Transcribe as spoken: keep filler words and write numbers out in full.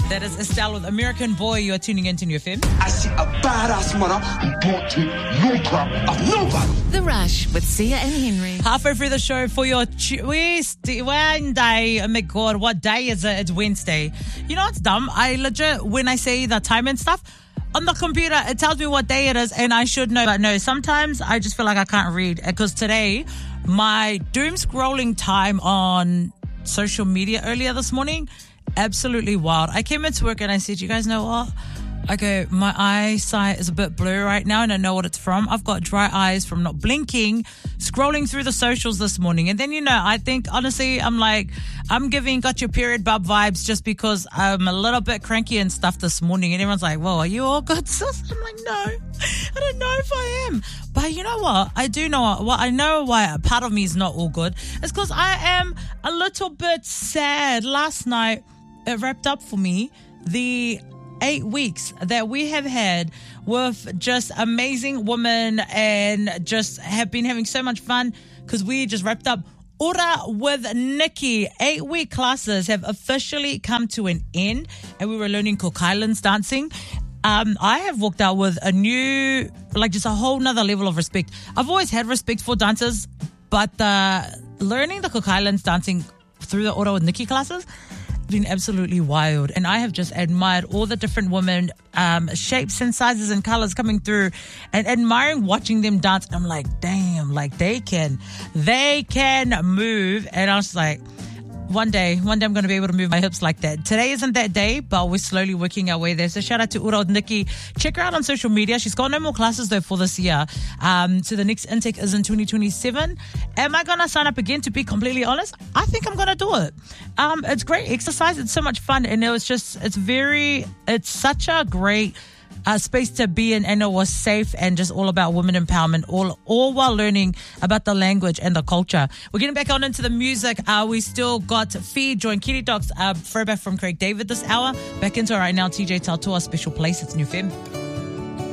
That is Estelle with American Boy. You are tuning into New F M. I see a badass mother who don't take no crap of nobody. The Rush with Sia and Henry. Halfway through the show for your tu- Wednesday. Wednesday. Oh my God, what day is it? It's Wednesday. You know what's dumb? I legit, when I say the time and stuff, on the computer, it tells me what day it is, and I should know. But no, sometimes I just feel like I can't read. Because today, my doom scrolling time on social media earlier this morning, absolutely wild. I came into work and I said, you guys know what? Okay, my eyesight is a bit blurry right now and I know what it's from. I've got dry eyes from not blinking, scrolling through the socials this morning. And then, you know, I think, honestly, I'm like, I'm giving got your period bub vibes just because I'm a little bit cranky and stuff this morning. And everyone's like, whoa, are you all good, sis? I'm like, no, I don't know if I am. But you know what? I do know what, what I know why a part of me is not all good. It's because I am a little bit sad. Last night, it wrapped up for me the eight weeks that we have had with just amazing women and just have been having so much fun because we just wrapped up Ora with Nikki. Eight week classes have officially come to an end and we were learning Cook Highlands dancing. Um, I have walked out with a new, like just a whole nother level of respect. I've always had respect for dancers, but uh, learning the Cook Highlands dancing through the Ora with Nikki classes been absolutely wild, and I have just admired all the different women, um, shapes and sizes and colors coming through, and admiring watching them dance. I'm like, damn, like they can, they can move. And I was like, one day, one day I'm going to be able to move my hips like that. Today isn't that day, but we're slowly working our way there. So shout out to Ura Nikki. Check her out on social media. She's got no more classes though for this year. Um, so the next intake is in twenty twenty-seven. Am I going to sign up again? To be completely honest, I think I'm going to do it. Um, it's great exercise. It's so much fun. And it was just, it's very, it's such a great Uh, space to be in, and it was safe and just all about women empowerment, all all while learning about the language and the culture. We're getting back on into the music. Uh, we still got Feed, Join Kitty Dogs, uh, throwback from Craig David this hour. Back into it right now, T J Tautoa, Special Place. It's New F M.